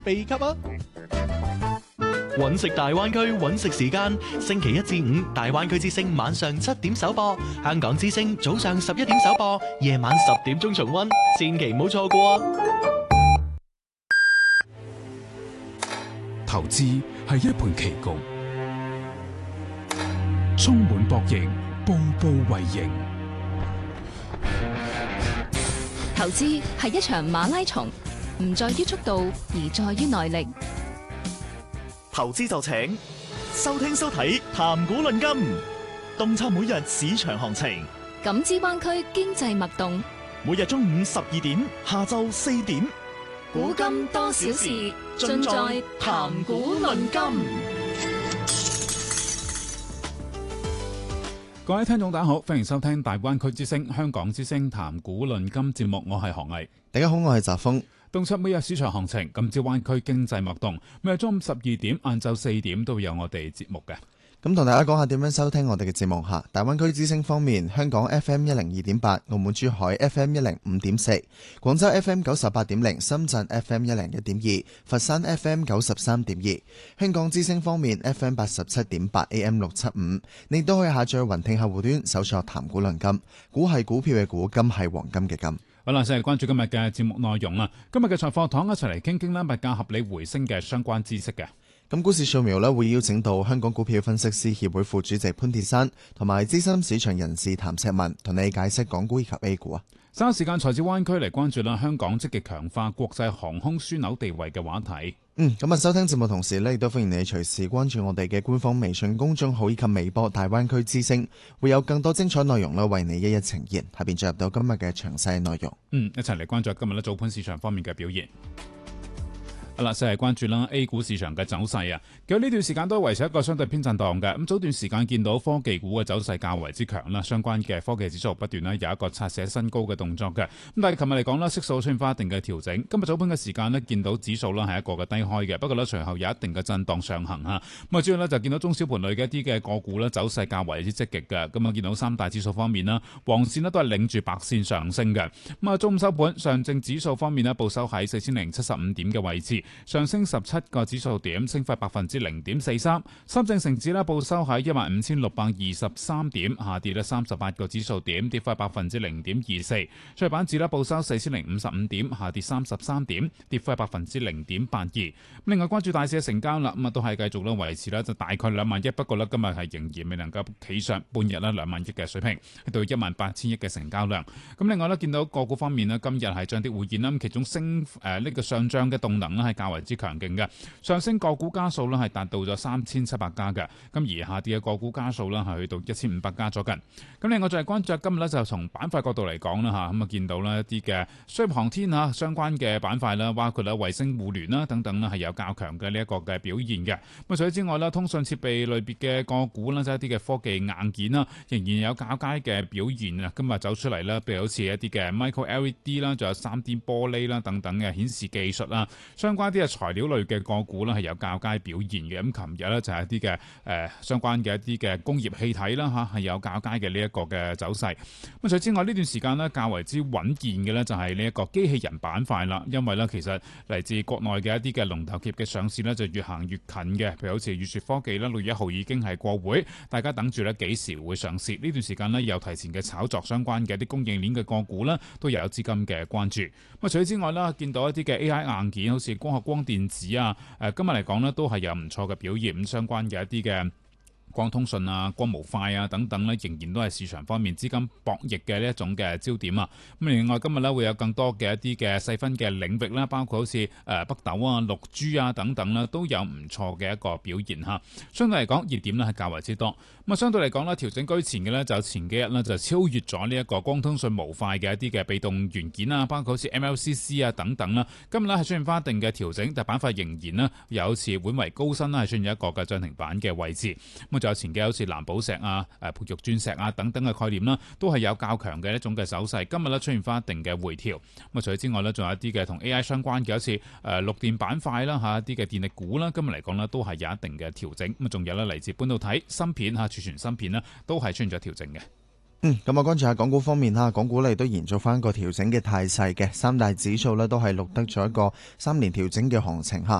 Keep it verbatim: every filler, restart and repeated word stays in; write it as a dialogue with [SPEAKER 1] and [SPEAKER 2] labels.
[SPEAKER 1] 秘笈啊！揾食大灣區揾食時間，星期一至五大灣區之聲晚上七點首播，香港之聲早上十一點首播，夜晚十點鐘重溫，千祈唔好錯過啊！
[SPEAKER 2] 投資係一盤棋局，充滿博弈，步步為營。
[SPEAKER 3] 投資係一場馬拉松，唔在於速度，而在於耐力。
[SPEAKER 1] 投資就請收聽收睇談股論金，洞察每日市場行情，
[SPEAKER 3] 感知灣區經濟脈動。
[SPEAKER 1] 每日中午十二點，下晝四點，
[SPEAKER 3] 古今多少事，盡在談股論金。
[SPEAKER 2] 各位聽眾大家好，歡迎收聽大灣區之聲香港之聲談股論金節目，我係何毅。
[SPEAKER 4] 大家好，我係澤峰。
[SPEAKER 2] 洞察每日市場行情，感知灣區經濟脈動。每日中午十二點、晏晝四點都會有我哋節目嘅。
[SPEAKER 4] 咁同大家講下點樣收聽我哋嘅節目吓。大灣區之聲方面，香港 F M 一零二點八，澳門珠海 F M 一零五點四，廣州 F M 九十八點零，深圳 F M 一零一點二，佛山 F M 九十三點二。香港之聲方面 F M 八十七點八 A M 六七五，你都可以下載雲聽客戶端搜索談股論金，股係股票嘅股，金係黃金嘅金。
[SPEAKER 2] 好啦，先嚟關注今日嘅節目內容啦。今日嘅財貨堂一齊嚟傾傾啦，物價合理回升嘅相關知識嘅。
[SPEAKER 4] 咁股市掃描呢，會邀請到香港股票分析師協會副主席潘鐵珊同埋資深市場人士譚石文同你解釋港股以及 A 股啊。
[SPEAKER 2] 稍後時間財智灣區嚟關注啦，香港積極強化國際航空樞紐地位嘅話題。
[SPEAKER 4] 嗯，咁啊，收聽節目同時呢，亦都歡迎你隨時關注我哋嘅官方微信公眾號以及微博大灣區之聲，會有更多精彩內容啦，為你一一呈現。下邊進入到今日嘅詳細內容。
[SPEAKER 2] 嗯，一齊嚟關注今日咧早盤市場方面嘅表現。好啦，先係關注啦 A 股市場嘅走勢啊。其實呢段時間都維持一個相對偏震盪嘅。咁早段時間見到科技股嘅走勢較為之強啦，相關嘅科技指數不斷咧有一個刷寫新高嘅動作嘅。咁但係琴日嚟講啦，色素出現翻一定嘅調整。今日早盤嘅時間咧，見到指數啦係一個嘅低開嘅，不過咧隨後有一定嘅震盪上行嚇。咁啊主要咧就見到中小盤類嘅一啲嘅個股咧走勢較為之積極嘅。咁啊見到三大指數方面啦，黃線咧都係領住白線上升嘅。咁啊中午收盤，上證指數方面咧報收喺四千零七十五點嘅位置，上升十七個指數點，升幅百分之零點四三。深證成指咧報收喺一萬五千六百二十三點，下跌咧三十八個指數點，跌幅百分之零點二四。創業板指咧報收四千零五十五點，下跌三十三點，跌幅百分之零點八二。另外關注大市嘅成交啦，咁啊都係繼續咧維持咧就大概兩萬億，不過咧今日係仍然未能夠企上半日咧兩萬億嘅水平，去到一萬八千億嘅成交量。咁另外咧見到個股方面咧，今日係漲跌互現啦，咁其中升誒呢、呃這個上漲嘅動能咧係較為之強勁嘅，上升個股家數咧係達到咗三千七百家嘅，咁而下跌嘅個股家數咧係去到一千五百家左近。咁另外就係關注今日咧就從板塊角度嚟講啦嚇，咁啊見到咧一啲嘅商業航天嚇相關嘅板塊啦，包括咧衛星互聯啦等等啦係有較強嘅呢一個嘅表現嘅。咁除此之外咧，通訊設備類別嘅個股啦，即係一啲嘅科技硬件啦，仍然有較佳嘅表現啊。今日走出嚟啦，譬如好似一啲嘅 Micro L E D 啦，仲有三 D 玻璃啦等等嘅顯示技術啦，相關啲嘅材料類嘅個股咧係有較佳表現嘅。咁琴日咧就係一啲嘅誒相關嘅一啲嘅工業氣體啦嚇係有較佳嘅呢一個嘅走勢。咁除此之外呢段時間咧較為之穩健嘅咧就係呢一個機器人板塊啦，因為咧其實嚟自國內嘅一啲嘅龍頭企業嘅上市咧就越行越近嘅，譬如好似粵説科技啦，六月一號已經係過會，大家等住咧幾時會上市。呢段時間咧有提前嘅炒作相關嘅一啲供應鏈嘅個股啦，都有資金嘅關注。咁除此之外啦，見到一啲嘅 A I 硬件，好似光學光電子啊，誒今日嚟講呢都係有唔錯嘅表現。咁相關嘅一啲嘅光通訊啊、光模塊啊等等咧，仍然都係市場方面資金博弈嘅呢一種嘅焦點啊。咁另外今日咧會有更多嘅一啲嘅細分嘅領域啦，包括好似誒北斗啊、六 G 啊等等啦，都有唔錯嘅一個表現嚇。相對嚟講，熱點咧係較為之多。咁啊，相對嚟講咧，調整居前嘅咧就前幾日咧就超越咗呢一個光通訊模塊嘅一啲嘅被動元件啊，包括好似 M L C C 啊等等啦。今日咧係出現翻一定嘅調整，但板塊仍然呢有似本為高新啦，係出現一個嘅漲停板嘅位置。咁仲有前幾日好似藍寶石啊、誒培育鑽石啊等等嘅概念啦，都係有較強嘅一種嘅走勢。今日咧出現翻一定嘅回調。咁啊，除此之外咧，仲有一啲嘅同 A I 相關嘅，好似誒綠電板塊啦嚇，一啲嘅電力股啦，今日嚟講呢都係有一定嘅調整。咁啊，仲有咧嚟自半導體芯片嚇、儲存芯片啦，都係出現咗調整嘅。
[SPEAKER 4] 嗯，咁啊，關注下港股方面啦，港股咧都延續翻個調整嘅態勢嘅，三大指數咧都係錄得咗一個三年調整嘅行情嚇。